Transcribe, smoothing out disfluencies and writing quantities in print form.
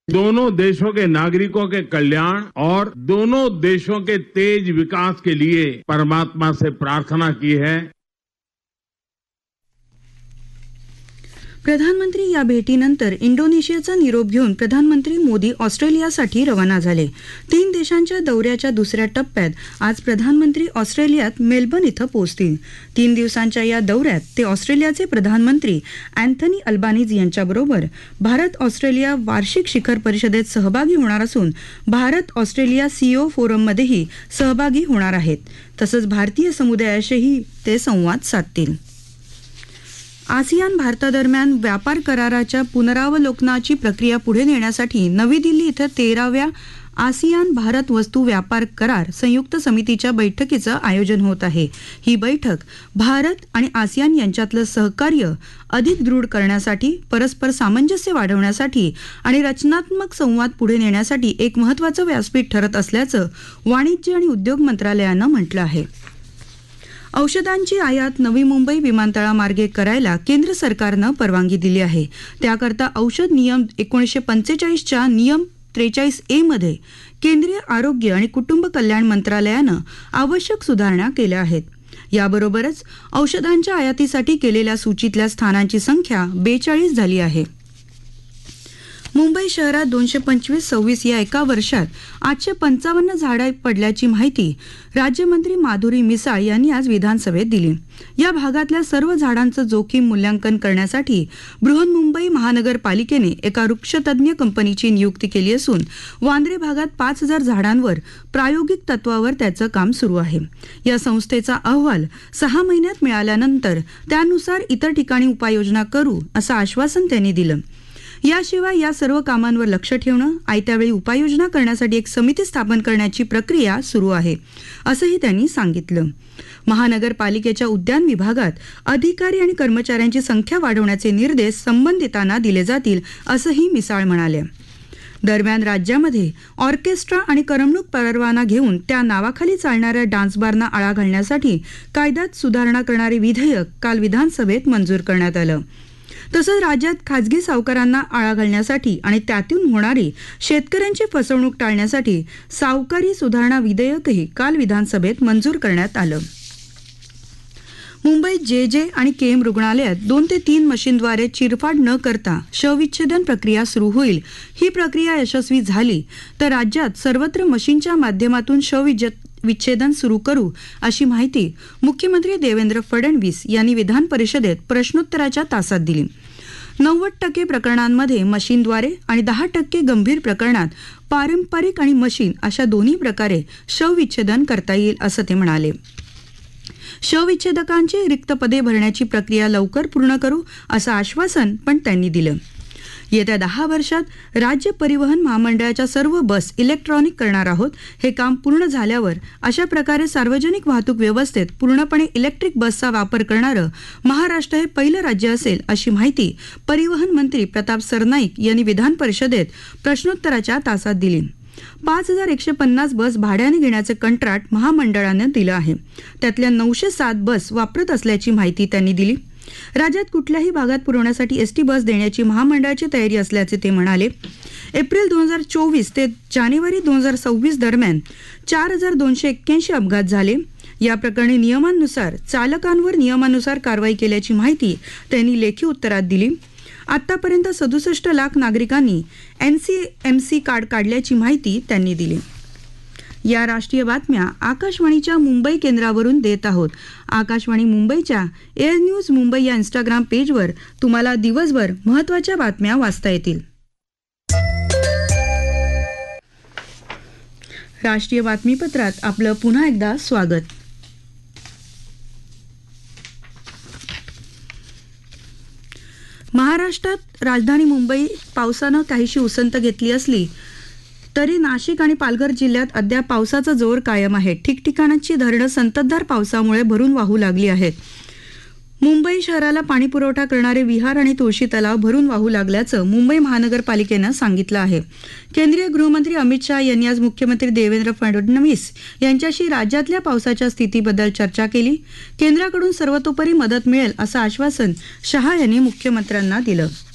दोनों देशों के नागरिकों के कल्याण और दोनों देशों के तेज विकास के लिए परमात्मा से प्रार्थना की है। प्रधानमंत्री या भेटीनंतर इंडोनेशियाचा निरोप घेऊन प्रधानमंत्री मोदी ऑस्ट्रेलियासाठी रवाना झाले. 3 देशांच्या दौऱ्याच्या दुसऱ्या टप्प्यात आज प्रधानमंत्री ऑस्ट्रेलियात मेलबर्न इथं पोहोचतील. 3 दिवसांच्या या दौऱ्यात ते ऑस्ट्रेलियाचे प्रधानमंत्री अँथनी अल्बानीज यांच्याबरोबर भारत ऑस्ट्रेलिया वार्षिक शिखर परिषदेत सहभागी होणार असून भारत ऑस्ट्रेलिया सीईओ फोरममध्येही सहभागी होणार आहेत. तसंच भारतीय समुदायाशीही ते संवाद साधतील. आसियान भारतादरम्यान व्यापार कराराच्या पुनरावलोकनाची प्रक्रिया पुढे नेण्यासाठी नवी दिल्ली इथं 13व्या आसियान भारत वस्तू व्यापार करार संयुक्त समितीच्या बैठकीचं आयोजन होत आहे. ही बैठक भारत आणि आसियान यांच्यातलं सहकार्य अधिक दृढ करण्यासाठी, परस्पर सामंजस्य वाढवण्यासाठी आणि रचनात्मक संवाद पुढे नेण्यासाठी एक महत्त्वाचं व्यासपीठ ठरत असल्याचं वाणिज्य आणि उद्योग मंत्रालयानं म्हटलं आहे. औषधांची आयात नवी मुंबई विमानतळामार्गे करायला केंद्र सरकारनं परवानगी दिली आहे. त्याकरता औषध नियम 1945च्या नियम 43A मध्ये केंद्रीय आरोग्य आणि कुटुंब कल्याण मंत्रालयानं आवश्यक सुधारणा केल्या आहेत. याबरोबरच औषधांच्या आयातीसाठी केलेल्या सूचीतल्या स्थानांची संख्या 42 झाली आहे. मुंबई शहरात 225-26 या एका वर्षात 855 झाडे पडल्याची माहिती राज्यमंत्री माधुरी मिसाळ यांनी आज विधानसभेत दिली. या भागातल्या सर्व झाडांचं जोखीम मूल्यांकन करण्यासाठी बृहन्मुंबई महानगरपालिकेने एका वृक्षतज्ञ कंपनीची नियुक्ती केली असून वांद्रे भागात 5000 झाडांवर प्रायोगिक तत्वावर त्याचं काम सुरू आहे. या संस्थेचा अहवाल 6 महिन्यात मिळाल्यानंतर त्यानुसार इतर ठिकाणी उपाययोजना करू असं आश्वासन त्यांनी दिलं. याशिवाय या सर्व कामांवर लक्ष ठेवणं, आयत्यावेळी उपाययोजना करण्यासाठी एक समिती स्थापन करण्याची प्रक्रिया सुरू आहे असंही त्यांनी सांगितलं. महानगरपालिकेच्या उद्यान विभागात अधिकारी आणि कर्मचाऱ्यांची संख्या वाढवण्याचे निर्देश संबंधितांना दिले जातील असंही मिसाळ म्हणाले. दरम्यान राज्यामध्ये ऑर्केस्ट्रा आणि करमणूक परवाना घेऊन त्या नावाखाली चालणाऱ्या डान्स बारना आळा घालण्यासाठी कायद्यात सुधारणा करणारे विधेयक काल विधानसभेत मंजूर करण्यात आलं. तसंच राज्यात खाजगी सावकारांना आळा घालण्यासाठी आणि त्यातून होणारी शेतकऱ्यांची फसवणूक टाळण्यासाठी सावकारी सुधारणा विधेयकही काल विधानसभेत मंजूर करण्यात आलं. मुंबईत जे आणि केएम रुग्णालयात 2 ते 3 मशीनद्वारे चिरफाड न करता शवविच्छेदन प्रक्रिया सुरू होईल. ही प्रक्रिया यशस्वी झाली तर राज्यात सर्वत्र मशीनच्या माध्यमातून विच्छेदन सुरू करू अशी माहिती मुख्यमंत्री देवेंद्र फडणवीस यांनी विधान परिषदेत प्रश्नोत्तराच्या तासात दिली. 90% प्रकरणांमध्ये मशीनद्वारे आणि 10% गंभीर प्रकरणात पारंपरिक आणि मशीन अशा दोन्ही प्रकारे शवविच्छेदन करता येईल असं ते म्हणाले. शवविच्छेदकांची रिक्त पदे भरण्याची प्रक्रिया लवकर पूर्ण करू असं आश्वासन पण त्यांनी दिलं. येत्या 10 वर्षात राज्य परिवहन महामंडळाच्या सर्व बस इलेक्ट्रॉनिक करणार आहोत. हे काम पूर्ण झाल्यावर अशा प्रकारे सार्वजनिक वाहतूक व्यवस्थेत पूर्णपणे इलेक्ट्रिक बसचा वापर करणारं महाराष्ट्र हे पहिलं राज्य असेल अशी माहिती परिवहन मंत्री प्रताप सरनाईक यांनी विधान परिषदेत प्रश्नोत्तराच्या तासात दिली. 5150 बस भाड्याने घेण्याचे कंत्राट महामंडळानं दिलं आहे. त्यातल्या 907 बस वापरत असल्याची माहिती त्यांनी दिली. राज्यात कुठल्याही भागात पुरवण्यासाठी एसटी बस देण्याची महामंडळाची तयारी असल्याचे ते म्हणाले. एप्रिल 2024 ते जानेवारी 2026 दरम्यान 4281 अपघात झाले. या प्रकरणी चालकांवर नियमानुसार कारवाई केल्याची माहिती त्यांनी लेखी उत्तरात दिली. आतापर्यंत 67 लाख नागरिकांनी NCMC कार्ड काढल्याची माहिती त्यांनी दिली. या राष्ट्रीय बातम्या आकाशवाणीच्या मुंबई केंद्रावरून देत आहोत. आकाशवाणी मुंबईच्या एअर न्यूज मुंबई या इंस्टाग्राम पेजवर तुम्हाला दिवसभर महत्त्वाच्या बातम्या वाचता येतील. राष्ट्रीय बातमीपत्रात आपलं पुन्हा एकदा स्वागत. महाराष्ट्रात राजधानी मुंबई पावसानं काहीशी उसंत घेतली असली तरी नाशिक आणि पालघर जिल्ह्यात अद्याप पावसाचा जोर कायम आहे. ठिकठिकाणची धरणं संततधार पावसामुळे भरून वाहू लागली आहेत. मुंबई शहराला पाणी पुरवठा करणारे विहार आणि तुळशी तलाव भरून वाहू लागल्याचं मुंबई महानगरपालिकेनं सांगितलं आहे. केंद्रीय गृहमंत्री अमित शाह यांनी आज मुख्यमंत्री देवेंद्र फडणवीस यांच्याशी राज्यातल्या पावसाच्या स्थितीबद्दल चर्चा केली. केंद्राकडून सर्वतोपरी मदत मिळेल असं आश्वासन शाह यांनी मुख्यमंत्र्यांना दिलं.